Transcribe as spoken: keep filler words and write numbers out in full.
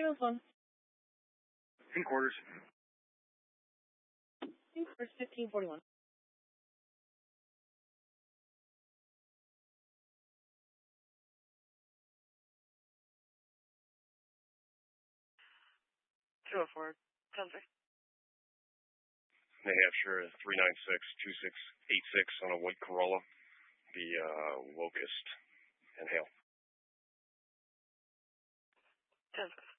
Zero one. In quarters. In quarters, fifteen forty-one. two oh four. Sensor. New Hampshire, three nine six two six eight six on a white Corolla. The uh, Locust and Hail. Sensor.